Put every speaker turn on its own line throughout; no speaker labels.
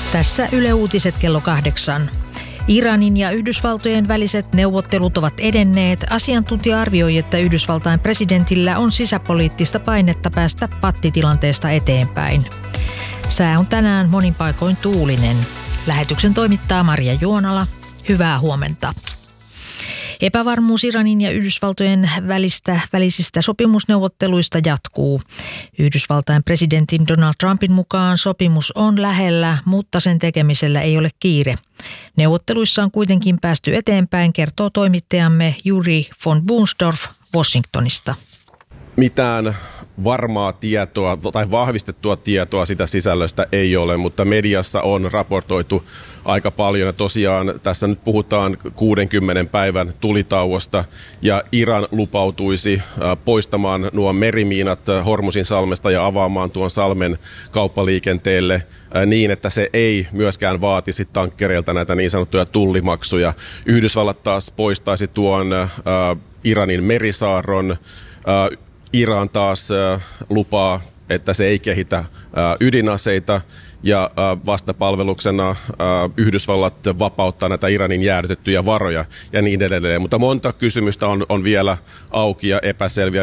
Tässä Yle Uutiset kello 8. Iranin ja Yhdysvaltojen väliset neuvottelut ovat edenneet. Asiantuntija arvioi, että Yhdysvaltain presidentillä on sisäpoliittista painetta päästä pattitilanteesta eteenpäin. Sää on tänään monin paikoin tuulinen. Lähetyksen toimittaa Maria Juonala. Hyvää huomenta. Epävarmuus Iranin ja Yhdysvaltojen välisistä sopimusneuvotteluista jatkuu. Yhdysvaltain presidentin Donald Trumpin mukaan sopimus on lähellä, mutta sen tekemisellä ei ole kiire. Neuvotteluissa on kuitenkin päästy eteenpäin, kertoo toimittajamme Juri von Bunsdorf Washingtonista.
Mitään varmaa tietoa tai vahvistettua tietoa sitä sisällöstä ei ole, mutta mediassa on raportoitu aika paljon. Ja tosiaan tässä nyt puhutaan 60 päivän tulitauosta ja Iran lupautuisi poistamaan nuo merimiinat Hormuzin salmesta ja avaamaan tuon salmen kauppaliikenteelle niin, että se ei myöskään vaatisi tankkereilta näitä niin sanottuja tullimaksuja. Yhdysvallat taas poistaisi tuon Iranin merisaarron. Iran taas lupaa, että se ei kehitä ydinaseita ja vastapalveluksena Yhdysvallat vapauttaa näitä Iranin jäädytettyjä varoja ja niin edelleen. Mutta monta kysymystä on vielä auki ja epäselviä.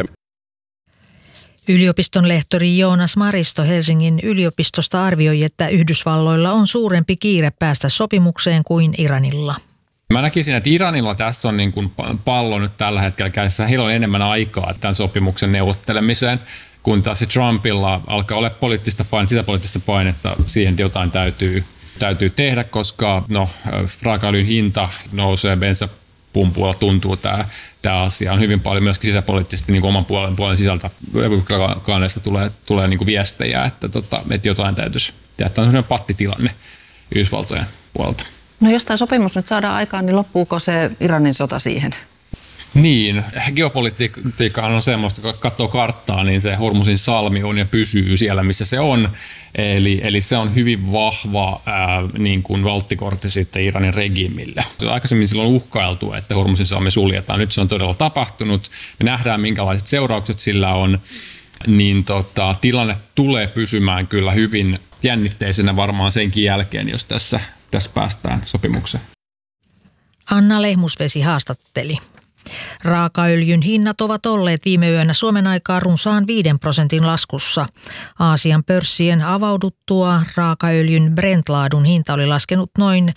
Yliopiston lehtori Joonas Maristo Helsingin yliopistosta arvioi, että Yhdysvalloilla on suurempi kiire päästä sopimukseen kuin Iranilla.
Mä näkisin, että Iranilla tässä on niin kuin pallo nyt tällä hetkellä käsissä. Heillä on enemmän aikaa tämän sopimuksen neuvottelemiseen, kun taas Trumpilla alkaa olla sisäpoliittista painetta siihen, että jotain täytyy tehdä, koska raakaöljyn hinta nousee, bensapumpuilla tuntuu tämä asia. On hyvin paljon myöskin sisäpoliittisesti niin kuin oman puolen sisältä republikaaneista tulee niin kuin viestejä, että jotain täytyisi tehdä. Tämä on sellainen pattitilanne Yhdysvaltojen puolelta.
No jos tämä sopimus nyt saadaan aikaan, niin loppuuko se Iranin sota siihen?
Niin, geopolitiikkahan on semmoista, kun katsoo karttaa, niin se Hormuzin salmi on ja pysyy siellä, missä se on. Eli se on hyvin vahva niin kuin valttikortti sitten Iranin regiimille. Aikaisemmin silloin on uhkailtu, että Hormuzin salmi suljetaan. Nyt se on todella tapahtunut. Me nähdään, minkälaiset seuraukset sillä on. Niin tilanne tulee pysymään kyllä hyvin jännitteisenä varmaan senkin jälkeen, jos tässä päästään sopimukseen.
Anna Lehmusvesi haastatteli. Raakaöljyn hinnat ovat olleet viime yönä Suomen aikaa runsaan 5% laskussa. Aasian pörssien avauduttua raakaöljyn Brent-laadun hinta oli laskenut noin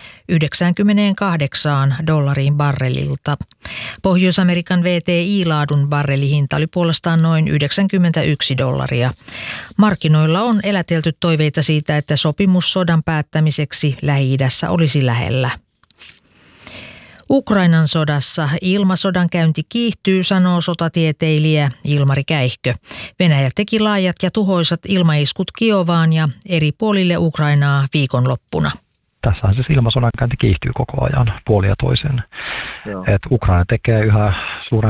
$98 barrelilta. Pohjois-Amerikan WTI-laadun barrelihinta oli puolestaan noin $91. Markkinoilla on elätelty toiveita siitä, että sopimus sodan päättämiseksi Lähi-idässä olisi lähellä. Ukrainan sodassa ilmasodankäynti kiihtyy, sanoo sotatieteilijä Ilmari Käihkö. Venäjä teki laajat ja tuhoisat ilmaiskut Kiovaan ja eri puolille Ukrainaa viikonloppuna.
Tässähän siis ilmasodankäynti kiihtyy koko ajan puolin ja toisin. Ukraina tekee yhä suurempia